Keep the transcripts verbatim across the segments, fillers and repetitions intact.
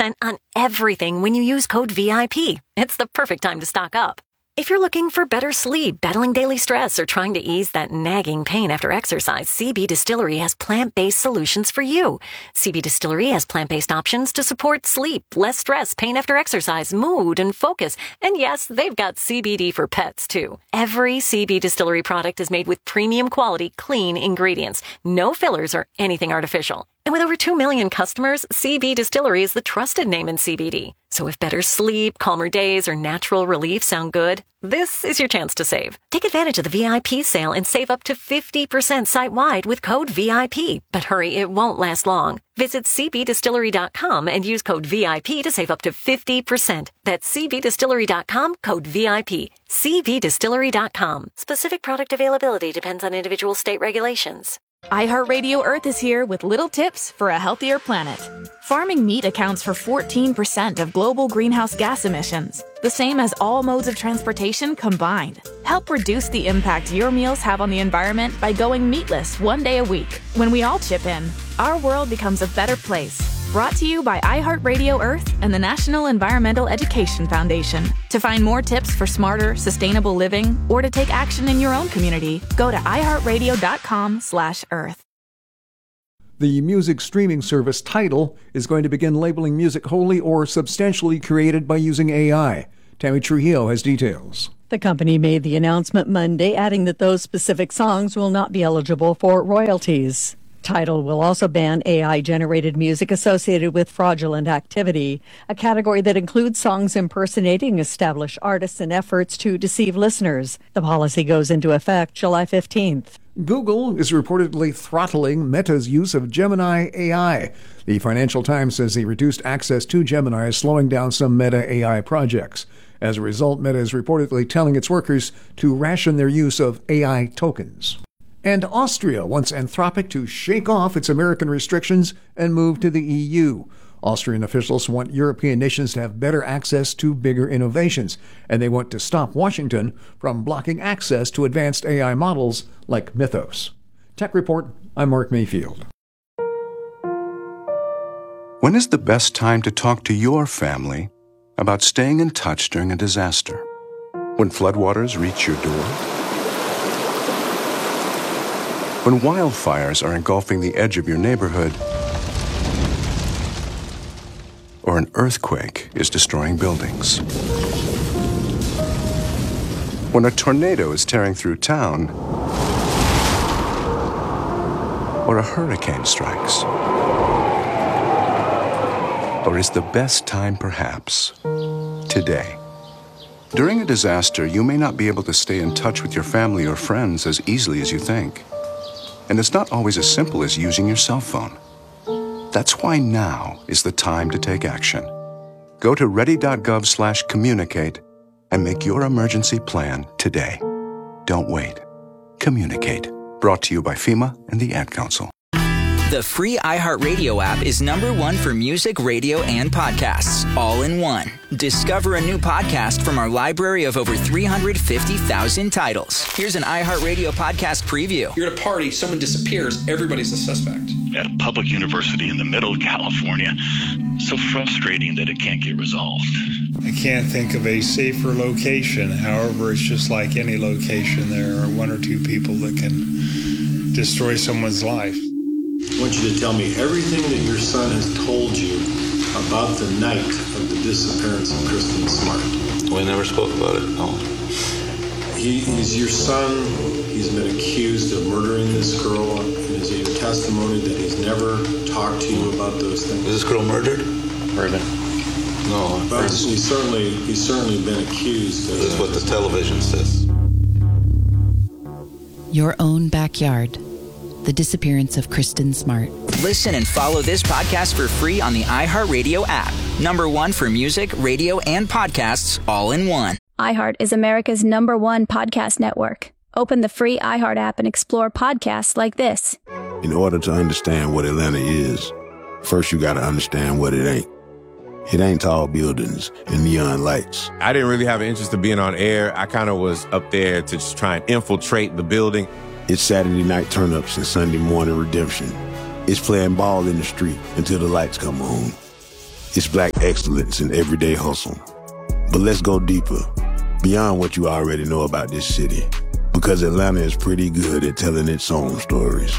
percent on everything when you use code V I P. It's the perfect time to stock up. If you're looking for better sleep, battling daily stress, or trying to ease that nagging pain after exercise, C B Distillery has plant-based solutions for you. C B Distillery has plant-based options to support sleep, less stress, pain after exercise, mood, and focus. And yes, they've got C B D for pets, too. Every C B Distillery product is made with premium quality, clean ingredients. No fillers or anything artificial. And with over two million customers, C B Distillery is the trusted name in C B D. So if better sleep, calmer days, or natural relief sound good, this is your chance to save. Take advantage of the V I P sale and save up to fifty percent site-wide with code V I P. But hurry, it won't last long. Visit C B distillery dot com and use code V I P to save up to fifty percent. That's C B distillery dot com, code V I P. C B distillery dot com. Specific product availability depends on individual state regulations. iHeartRadio Earth is here with little tips for a healthier planet. Farming meat accounts for fourteen percent of global greenhouse gas emissions, the same as all modes of transportation combined. Help reduce the impact your meals have on the environment by going meatless one day a week. When we all chip in, our world becomes a better place. Brought to you by iHeartRadio Earth and the National Environmental Education Foundation. To find more tips for smarter, sustainable living, or to take action in your own community, go to iHeartRadio.com slash Earth. The music streaming service Tidal is going to begin labeling music wholly or substantially created by using A I. Tammy Trujillo has details. The company made the announcement Monday, adding that those specific songs will not be eligible for royalties. Tidal will also ban A I-generated music associated with fraudulent activity, a category that includes songs impersonating established artists and efforts to deceive listeners. The policy goes into effect July fifteenth. Google is reportedly throttling Meta's use of Gemini A I. The Financial Times says the reduced access to Gemini is slowing down some Meta A I projects. As a result, Meta is reportedly telling its workers to ration their use of A I tokens. And Austria wants Anthropic to shake off its American restrictions and move to the E U. Austrian officials want European nations to have better access to bigger innovations, and they want to stop Washington from blocking access to advanced A I models like Mythos. Tech Report, I'm Mark Mayfield. When is the best time to talk to your family about staying in touch during a disaster? When floodwaters reach your door? When wildfires are engulfing the edge of your neighborhood, or an earthquake is destroying buildings. When a tornado is tearing through town, or a hurricane strikes. Or is the best time perhaps today? During a disaster, you may not be able to stay in touch with your family or friends as easily as you think. And it's not always as simple as using your cell phone. That's why now is the time to take action. Go to ready.gov slash communicate and make your emergency plan today. Don't wait. Communicate. Brought to you by FEMA and the Ad Council. The free iHeartRadio app is number one for music, radio, and podcasts, all in one. Discover a new podcast from our library of over three hundred fifty thousand titles. Here's an iHeartRadio podcast preview. You're at a party, someone disappears, everybody's a suspect. At a public university in the middle of California, so frustrating that it can't get resolved. I can't think of a safer location. However, it's just like any location. There are one or two people that can destroy someone's life. I want you to tell me everything that your son has told you about the night of the disappearance of Kristen Smart. We never spoke about it, no. He, he's your son. He's been accused of murdering this girl. And is it your testimony that he's never talked to you about those things? Is this girl murdered? Murdered. No. But he's certainly, he's certainly been accused of... This is what the television says. Your own backyard. The disappearance of Kristen Smart. Listen and follow this podcast for free on the iHeartRadio app. Number one for music, radio, and podcasts, all in one. iHeart is America's number one podcast network. Open the free iHeart app and explore podcasts like this. In order to understand what Atlanta is, first you got to understand what it ain't. It ain't tall buildings and neon lights. I didn't really have an interest in being on air. I kind of was up there to just try and infiltrate the building. It's Saturday night turn-ups and Sunday morning redemption. It's playing ball in the street until the lights come on. It's black excellence in everyday hustle. But let's go deeper, beyond what you already know about this city, because Atlanta is pretty good at telling its own stories.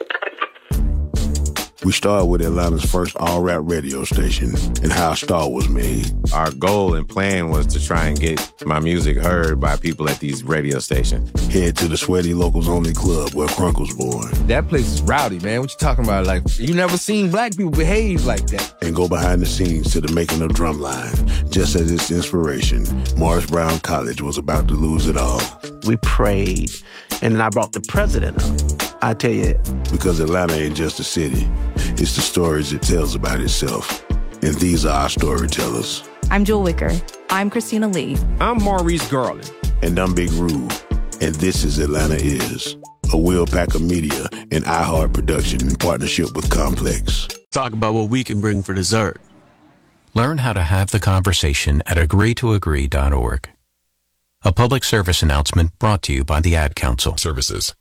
We started with Atlanta's first all-rap radio station and how a star was made. Our goal and plan was to try and get my music heard by people at these radio stations. Head to the Sweaty Locals Only Club where Crunk was born. That place is rowdy, man. What you talking about? Like, you never seen black people behave like that. And go behind the scenes to the making of Drumline, just as its inspiration, Morris Brown College was about to lose it all. We prayed, and then I brought the president up. I tell you. Because Atlanta ain't just a city. It's the stories it tells about itself. And these are our storytellers. I'm Jewel Wicker. I'm Christina Lee. I'm Maurice Garland. And I'm Big Rube. And this is Atlanta Is, a Will Packer Media and iHeart production in partnership with Complex. Talk about what we can bring for dessert. Learn how to have the conversation at agree to agree dot org. A public service announcement brought to you by the Ad Council. Services.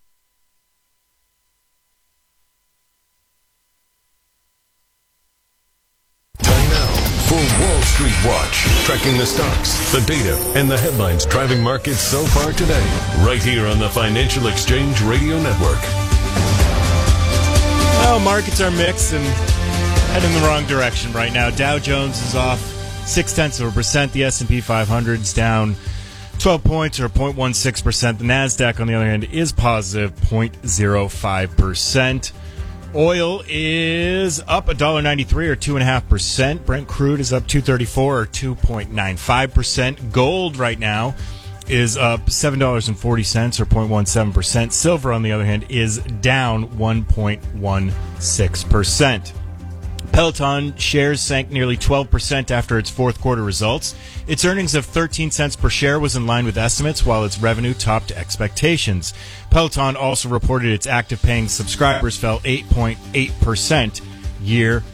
Time now for Wall Street Watch, tracking the stocks, the data, and the headlines driving markets so far today, right here on the Financial Exchange Radio Network. Well, markets are mixed and heading in the wrong direction right now. Dow Jones is off six tenths of a percent. The S and P five hundred is down twelve points, or zero point one six percent. The NASDAQ, on the other hand, is positive zero point zero five percent. Oil is up one dollar ninety-three, or two point five percent. Brent crude is up two thirty-four, or two point nine five percent. Gold right now is up seven dollars and forty cents, or zero point one seven percent. Silver, on the other hand, is down one point one six percent. Peloton shares sank nearly twelve percent after its fourth quarter results. Its earnings of thirteen cents per share was in line with estimates, while its revenue topped expectations. Peloton also reported its active paying subscribers fell eight point eight percent year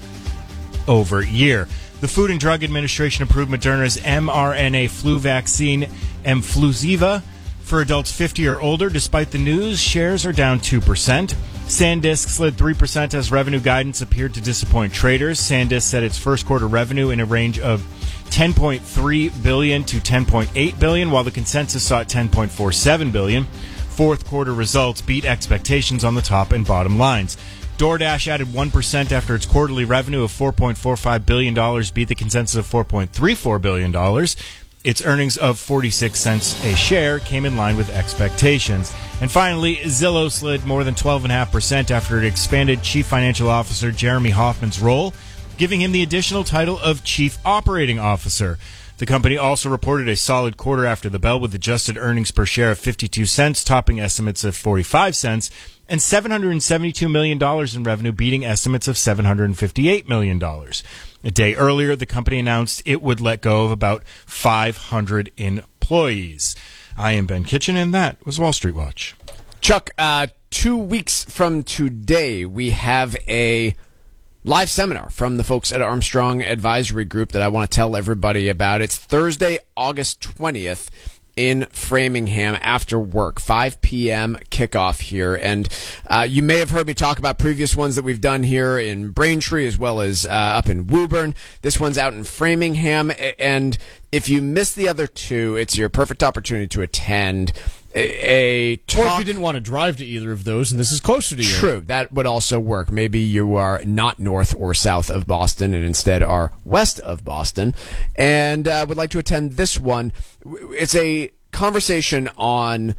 over year. The Food and Drug Administration approved Moderna's mRNA flu vaccine, Mfluziva, for adults fifty or older. Despite the news, shares are down two percent. SanDisk slid three percent as revenue guidance appeared to disappoint traders. SanDisk set its first quarter revenue in a range of ten point three billion dollars to ten point eight billion dollars, while the consensus sought ten point four seven billion dollars. Fourth quarter results beat expectations on the top and bottom lines. DoorDash added one percent after its quarterly revenue of four point four five billion dollars beat the consensus of four point three four billion dollars. Its earnings of forty-six cents a share came in line with expectations. And finally, Zillow slid more than twelve point five percent after it expanded Chief Financial Officer Jeremy Hoffman's role, giving him the additional title of Chief Operating Officer. The company also reported a solid quarter after the bell, with adjusted earnings per share of fifty-two cents, topping estimates of forty-five cents, and seven hundred seventy-two million dollars in revenue, beating estimates of seven hundred fifty-eight million dollars. A day earlier, the company announced it would let go of about five hundred employees. I am Ben Kitchen, and that was Wall Street Watch. Chuck, uh, two weeks from today, we have a live seminar from the folks at Armstrong Advisory Group that I want to tell everybody about. It's Thursday, August twentieth. In Framingham after work, five p.m. kickoff here. And uh, you may have heard me talk about previous ones that we've done here in Braintree as well as uh, up in Woburn. This one's out in Framingham. And if you missed the other two, it's your perfect opportunity to attend a, a talk. Or if you didn't want to drive to either of those, and this is closer to you. True, that would also work. Maybe you are not north or south of Boston and instead are west of Boston and uh, would like to attend this one. It's a conversation on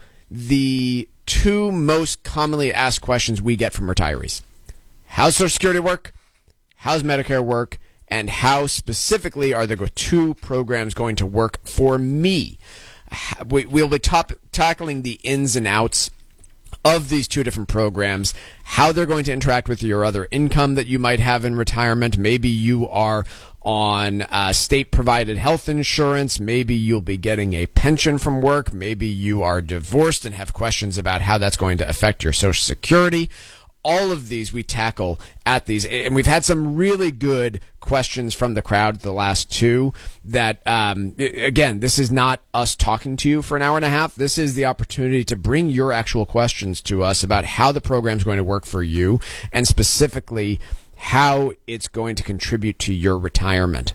the two most commonly asked questions we get from retirees. How's Social Security work? How's Medicare work? And how specifically are the two programs going to work for me? We, we'll be top, tackling the ins and outs of these two different programs, how they're going to interact with your other income that you might have in retirement. Maybe you are on uh, state-provided health insurance. Maybe you'll be getting a pension from work. Maybe you are divorced and have questions about how that's going to affect your Social Security. All of these we tackle at these, and we've had some really good questions from the crowd, the last two, that, um, again, this is not us talking to you for an hour and a half. This is the opportunity to bring your actual questions to us about how the program is going to work for you, and specifically how it's going to contribute to your retirement.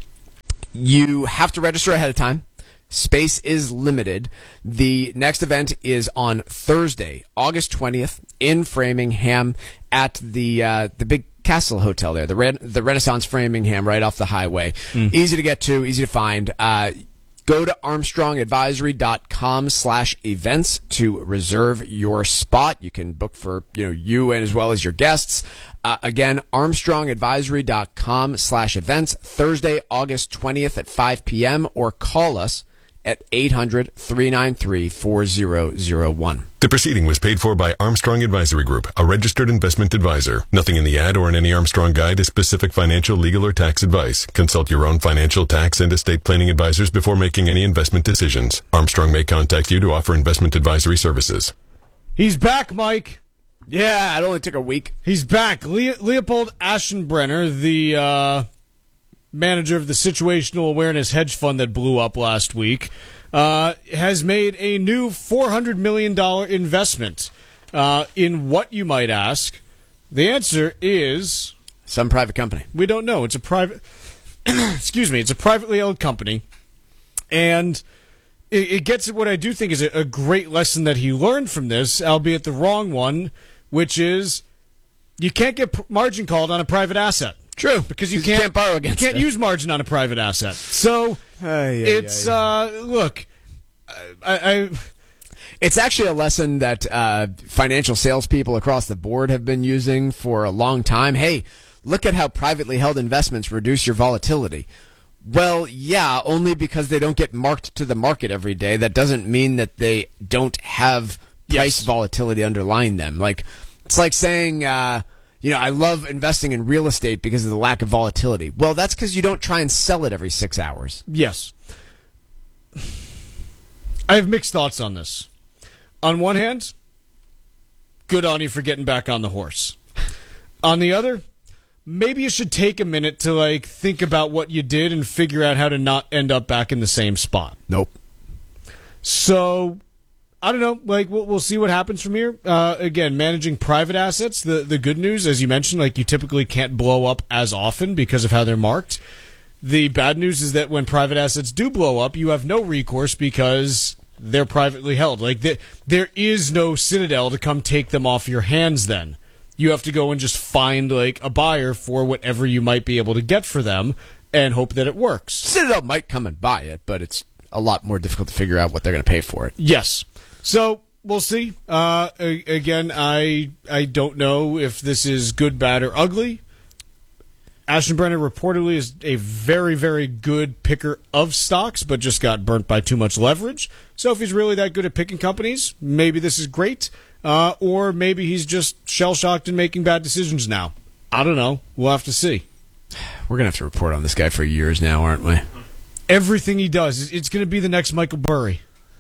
You have to register ahead of time. Space is limited. The next event is on Thursday, August twentieth, in Framingham at the uh, the big Castle Hotel there, the Ren- the Renaissance Framingham, right off the highway. Mm. Easy to get to, easy to find. Uh, go to armstrongadvisory.com slash events to reserve your spot. You can book for you know you and as well as your guests. Uh, again, armstrongadvisory.com slash events, Thursday, August twentieth at five p.m. or call us at eight hundred, three nine three, four zero zero one. The proceeding was paid for by Armstrong Advisory Group, a registered investment advisor. Nothing in the ad or in any Armstrong guide is specific financial, legal, or tax advice. Consult your own financial, tax, and estate planning advisors before making any investment decisions. Armstrong may contact you to offer investment advisory services. He's back, Mike. Yeah, it only took a week. He's back. Le- Leopold Aschenbrenner, the uh, manager of the Situational Awareness hedge fund that blew up last week, uh, has made a new four hundred million dollars investment. Uh, in what, you might ask? The answer is... some private company. We don't know. It's a private... excuse me. It's a privately held company. And it, it gets at what I do think is a, a great lesson that he learned from this, albeit the wrong one, which is you can't get margin called on a private asset. True, because you you can't, can't borrow against You can't it. use margin on a private asset. So Ay, ay, it's ay, ay. uh, look, I, I it's actually a lesson that uh, financial salespeople across the board have been using for a long time. Hey, look at how privately held investments reduce your volatility. Well, yeah, only because they don't get marked to the market every day. That doesn't mean that they don't have price Yes. volatility underlying them. Like it's like saying, uh, you know, I love investing in real estate because of the lack of volatility. Well, that's because you don't try and sell it every six hours. yes, I have mixed thoughts on this. On one hand, good on you for getting back on the horse. On the other, maybe you should take a minute to like think about what you did and figure out how to not end up back in the same spot. Nope. So, I don't know. Like, we'll, we'll see what happens from here. Uh, again, managing private assets. The the good news, as you mentioned, like you typically can't blow up as often because of how they're marked. The bad news is that when private assets do blow up, you have no recourse because they're privately held. Like the, there is no Citadel to come take them off your hands. Then you have to go and just find like a buyer for whatever you might be able to get for them and hope that it works. Citadel might come and buy it, but it's a lot more difficult to figure out what they're going to pay for it. Yes. So we'll see. Uh, a- again, I I don't know if this is good, bad, or ugly. Aschenbrenner reportedly is a very, very good picker of stocks, but just got burnt by too much leverage. So if he's really that good at picking companies, maybe this is great. Uh, or maybe he's just shell-shocked and making bad decisions now. I don't know. We'll have to see. We're going to have to report on this guy for years now, aren't we? Everything he does, it's going to be the next Michael Burry.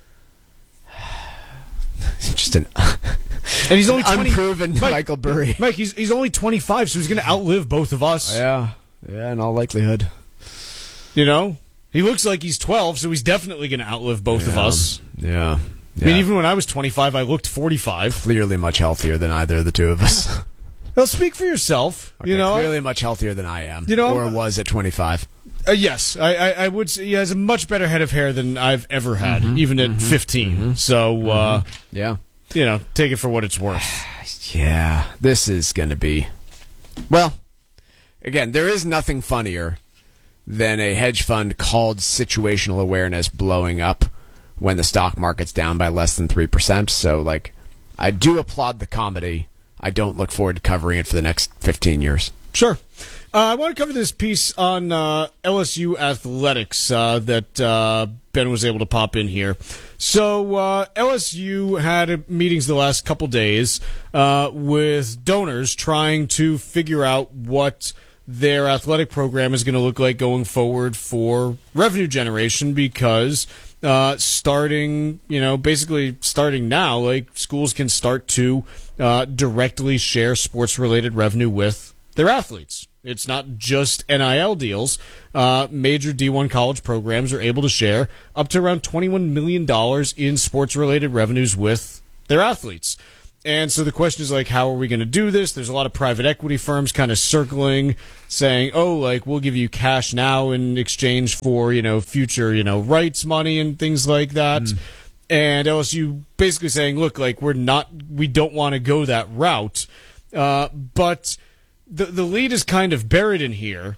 Just an, and he's only twenty, unproven Mike, Michael Burry. Mike, he's he's only twenty-five, so he's going to outlive both of us. Yeah, yeah, in all likelihood. You know, he looks like he's twelve, so he's definitely going to outlive both yeah, of us. Yeah, yeah. I mean, even when I was twenty-five, I looked forty-five. Clearly much healthier than either of the two of us. Well, speak for yourself. Okay, you know, clearly much healthier than I am. You know, or was at twenty-five. Uh, yes, I, I, I would say he has a much better head of hair than I've ever had, mm-hmm, even at mm-hmm, fifteen. Mm-hmm, so, uh, mm-hmm. yeah. You know, take it for what it's worth. Yeah, this is going to be... Well, again, there is nothing funnier than a hedge fund called Situational Awareness blowing up when the stock market's down by less than three percent. So, like, I do applaud the comedy. I don't look forward to covering it for the next fifteen years. Sure. Uh, I want to cover this piece on uh, L S U athletics uh, that uh, Ben was able to pop in here. So uh, L S U had meetings the last couple days uh, with donors trying to figure out what their athletic program is going to look like going forward for revenue generation because uh, starting, you know, basically starting now, like schools can start to uh, directly share sports-related revenue with their athletes. It's not just N I L deals. Uh, major D one college programs are able to share up to around twenty-one million dollars in sports-related revenues with their athletes. and so the question is, like, how are we going to do this? There's a lot of private equity firms kind of circling, saying, oh, like, we'll give you cash now in exchange for, you know, future, you know, rights money and things like that. Mm. And L S U basically saying, look, like, we're not, we don't want to go that route. Uh, but the the lead is kind of buried in here,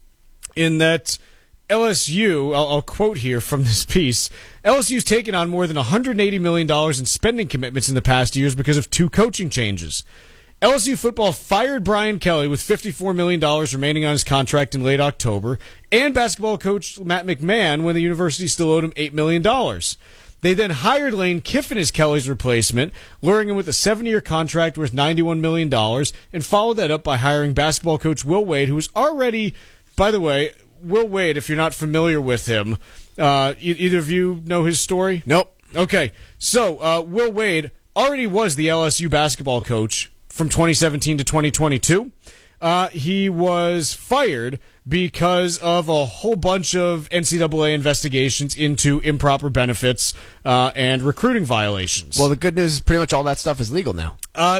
in that L S U, I'll, I'll quote here from this piece, L S U's taken on more than one hundred eighty million dollars in spending commitments in the past years because of two coaching changes. L S U football fired Brian Kelly with fifty-four million dollars remaining on his contract in late October, and basketball coach Matt McMahon when the university still owed him eight million dollars. They then hired Lane Kiffin as Kelly's replacement, luring him with a seven-year contract worth ninety-one million dollars, and followed that up by hiring basketball coach Will Wade, who was already, by the way, Will Wade, if you're not familiar with him, uh, e- either of you know his story? Nope. Okay, so uh, Will Wade already was the L S U basketball coach from twenty seventeen to twenty twenty-two. Uh, he was fired because of a whole bunch of N C double A investigations into improper benefits uh, and recruiting violations. Well, the good news is pretty much all that stuff is legal now. Uh,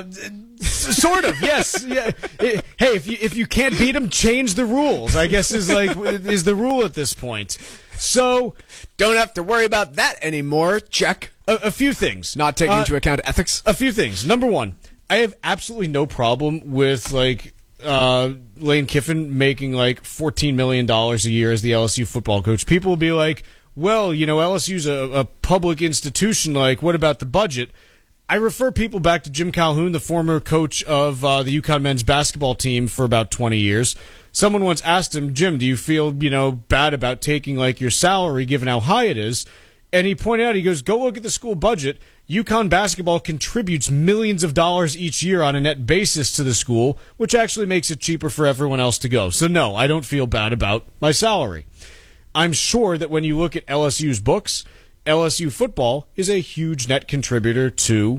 sort of, yes. Yeah. It, hey, if you if you can't beat them, change the rules, I guess is like is the rule at this point. So don't have to worry about that anymore. Check. A, a few things. Not taking uh, into account ethics. A few things. Number one, I have absolutely no problem with like uh, Lane Kiffin making like fourteen million dollars a year as the L S U football coach. People will be like, well, you know, L S U's a, a public institution. Like, what about the budget? I refer people back to Jim Calhoun, the former coach of uh, the UConn men's basketball team for about twenty years. Someone once asked him, Jim, do you feel, you know, bad about taking like your salary given how high it is? And he pointed out, he goes, go look at the school budget. UConn basketball contributes millions of dollars each year on a net basis to the school, which actually makes it cheaper for everyone else to go. So no, I don't feel bad about my salary. I'm sure that when you look at L S U's books, L S U football is a huge net contributor to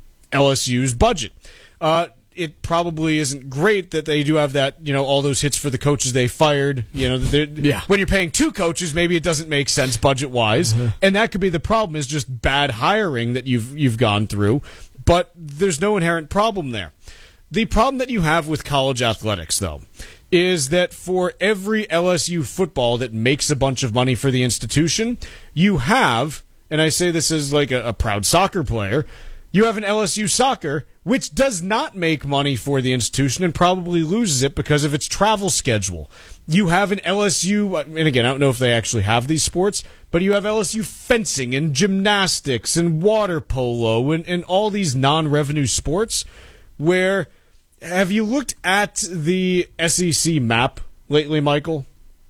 L S U's budget. Uh, it probably isn't great that they do have that, you know, all those hits for the coaches they fired. You know, yeah. When you're paying two coaches, maybe it doesn't make sense budget-wise, mm-hmm. and that could be the problem, is just bad hiring that you've you've gone through. But there's no inherent problem there. The problem that you have with college athletics, though, is that for every L S U football that makes a bunch of money for the institution, you have, and I say this as like a, a proud soccer player, you have an L S U soccer which does not make money for the institution and probably loses it because of its travel schedule. You have an L S U, and again, I don't know if they actually have these sports, but you have L S U fencing and gymnastics and water polo and, and all these non-revenue sports where... Have you looked at the S E C map lately, Michael?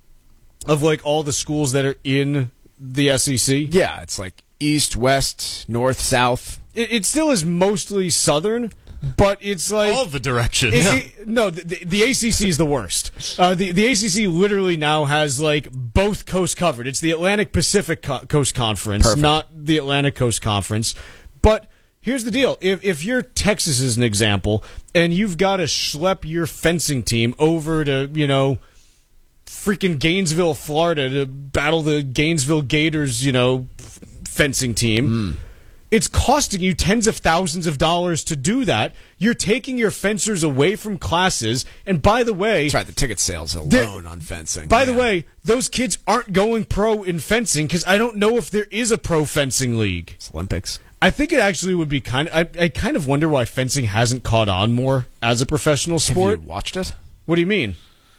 Of like all the schools that are in the S E C? Yeah, it's like east, west, north, south. It, it still is mostly southern, but it's like all the directions. It, yeah. it, no, the, the A C C is the worst. Uh, the the A C C literally now has like both coasts covered. It's the Atlantic Pacific Co- Coast Conference, Perfect. Not the Atlantic Coast Conference. But here's the deal. If if you're Texas as an example, and you've got to schlep your fencing team over to, you know, freaking Gainesville, Florida to battle the Gainesville Gators, you know, f- fencing team, mm. it's costing you tens of thousands of dollars to do that. You're taking your fencers away from classes. And by the way... That's right, the ticket sales alone on fencing. By yeah. the way, those kids aren't going pro in fencing because I don't know if there is a pro fencing league. It's Olympics. I think it actually would be kind of... I, I kind of wonder why fencing hasn't caught on more as a professional sport. Have you watched it? What do you mean?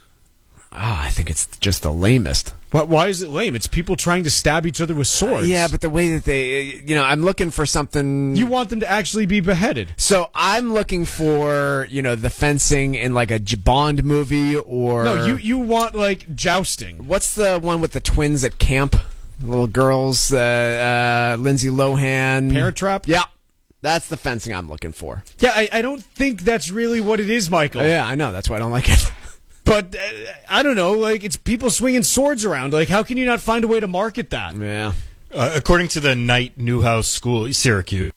Ah, oh, I think it's just the lamest. Why, why is it lame? It's people trying to stab each other with swords. Uh, yeah, but the way that they... You know, I'm looking for something... You want them to actually be beheaded. So I'm looking for, you know, the fencing in like a Bond movie or... No, you, you want, like, jousting. What's the one with the twins at camp? Little girls, uh, uh, Lindsay Lohan. Parent Trap? Yeah. That's the fencing I'm looking for. Yeah, I, I don't think that's really what it is, Michael. Oh, yeah, I know. That's why I don't like it. But, uh, I don't know, like, it's people swinging swords around. Like, how can you not find a way to market that? Yeah. Uh, according to the Knight Newhouse School, Syracuse,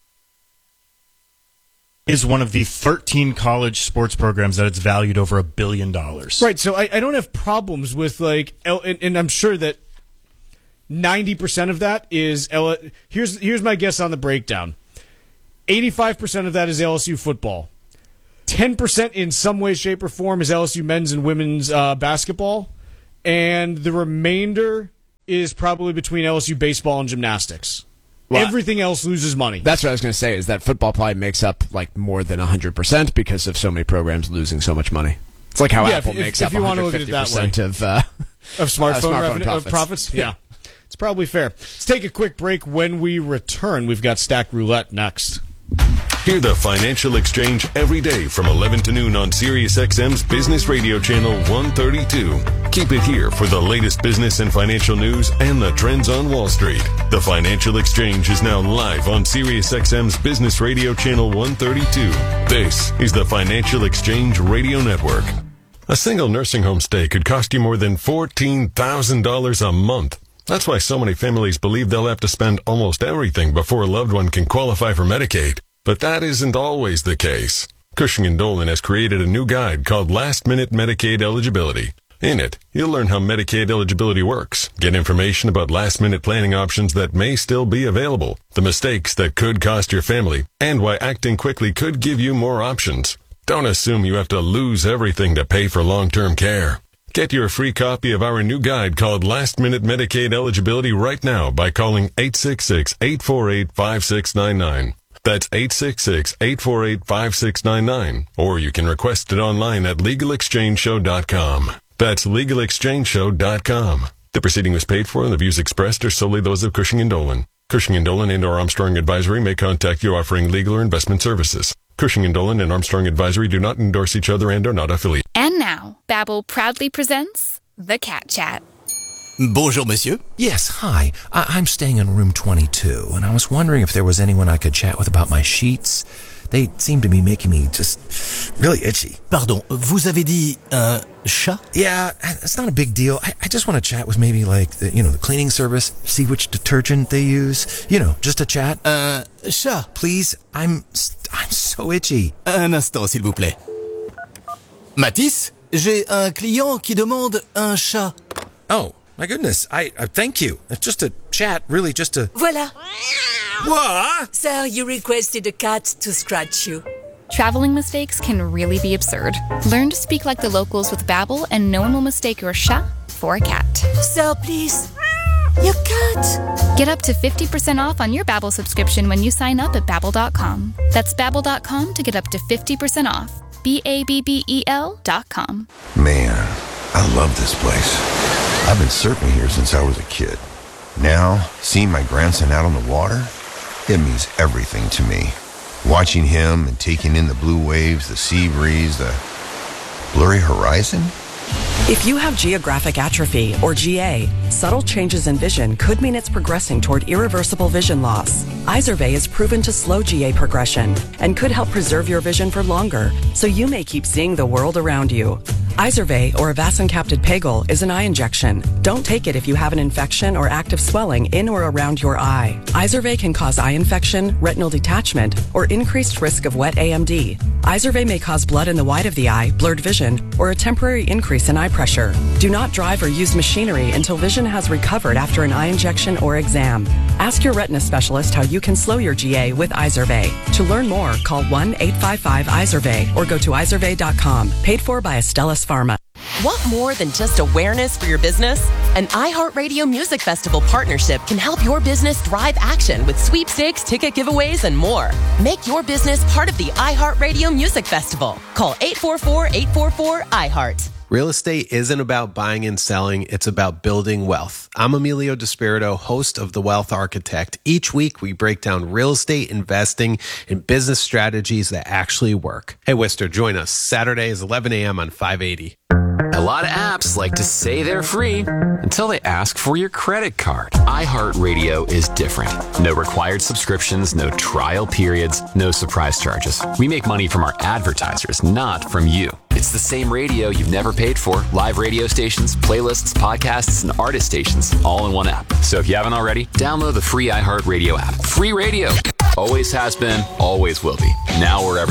is one of the thirteen college sports programs that it's valued over a billion dollars. Right, so I, I don't have problems with, like, L- and, and I'm sure that ninety percent of that is L- here's here's my guess on the breakdown. eighty-five percent of that is L S U football. ten percent in some way, shape, or form is L S U men's and women's uh, basketball. And the remainder is probably between L S U baseball and gymnastics. Well, everything else loses money. That's what I was going to say, is that football probably makes up like more than one hundred percent because of so many programs losing so much money. It's like how yeah, Apple if, makes if up you one want to hundred look fifty at it that way. percent of, uh, of smartphone, uh, smartphone revenue, profits. Of profits. Yeah. It's probably fair. Let's take a quick break. When we return, we've got Stack Roulette next. Hear the Financial Exchange every day from eleven to noon on SiriusXM's Business Radio Channel one thirty-two. Keep it here for the latest business and financial news and the trends on Wall Street. The Financial Exchange is now live on SiriusXM's Business Radio Channel one thirty-two. This is the Financial Exchange Radio Network. A single nursing home stay could cost you more than fourteen thousand dollars a month. That's why so many families believe they'll have to spend almost everything before a loved one can qualify for Medicaid. But that isn't always the case. Cushing and Dolan has created a new guide called Last Minute Medicaid Eligibility. In it, you'll learn how Medicaid eligibility works, get information about last-minute planning options that may still be available, the mistakes that could cost your family, and why acting quickly could give you more options. Don't assume you have to lose everything to pay for long-term care. Get your free copy of our new guide called Last Minute Medicaid Eligibility right now by calling eight six six, eight four eight, five six nine nine. That's eight six six, eight four eight, five six nine nine. Or you can request it online at legal exchange show dot com. That's legal exchange show dot com. The proceeding was paid for and the views expressed are solely those of Cushing and Dolan. Cushing and Dolan and or Armstrong Advisory may contact you offering legal or investment services. Cushing and Dolan and Armstrong Advisory do not endorse each other and are not affiliated. And now, Babbel proudly presents The Cat Chat. Bonjour, monsieur. Yes, hi. I- I'm staying in room twenty-two, and I was wondering if there was anyone I could chat with about my sheets. They seem to be making me just really itchy. Pardon, vous avez dit un chat? Yeah, it's not a big deal. I, I just want to chat with maybe like, the, you know, the cleaning service, see which detergent they use. You know, just a chat. Un chat? Please, I'm, I'm so itchy. Un instant, s'il vous plaît. Matisse, j'ai un client qui demande un chat. Oh. My goodness, I uh, thank you. It's just a chat, really just a... Voila. What? Sir, you requested a cat to scratch you. Traveling mistakes can really be absurd. Learn to speak like the locals with Babbel, and no one will mistake your chat for a cat. Sir, please. Your cat. Get up to fifty percent off on your Babbel subscription when you sign up at Babbel dot com. That's Babbel dot com to get up to fifty percent off. B A B B E L dot com. Man, I love this place. I've been surfing here since I was a kid. Now, seeing my grandson out on the water, it means everything to me. Watching him and taking in the blue waves, the sea breeze, the blurry horizon. If you have geographic atrophy, or G A, subtle changes in vision could mean it's progressing toward irreversible vision loss. Izervay is proven to slow G A progression and could help preserve your vision for longer, so you may keep seeing the world around you. Izervay, or avacincaptad pegol, is an eye injection. Don't take it if you have an infection or active swelling in or around your eye. Izervay can cause eye infection, retinal detachment, or increased risk of wet A M D. Izervay may cause blood in the white of the eye, blurred vision, or a temporary increase in eye pressure. Do not drive or use machinery until vision has recovered after an eye injection or exam. Ask your retina specialist how you can slow your G A with Izervay. To learn more, call one eight five five Izervay or go to izervay dot com. Paid for by Astellas Pharma. Want more than just awareness for your business? An iHeartRadio Music Festival partnership can help your business drive action with sweepstakes, ticket giveaways, and more. Make your business part of the iHeartRadio Music Festival. Call eight four four, eight four four, I heart. Real estate isn't about buying and selling. It's about building wealth. I'm Emilio Despirito, host of The Wealth Architect. Each week, we break down real estate investing and business strategies that actually work. Hey, Wister, join us. Saturdays, eleven a.m. on five eighty. A lot of apps like to say they're free until they ask for your credit card. iHeartRadio is different. No required subscriptions, no trial periods, no surprise charges. We make money from our advertisers, not from you. It's the same radio you've never paid for. Live radio stations, playlists, podcasts, and artist stations all in one app. So if you haven't already, download the free iHeartRadio app. Free radio. Always has been, always will be. Now wherever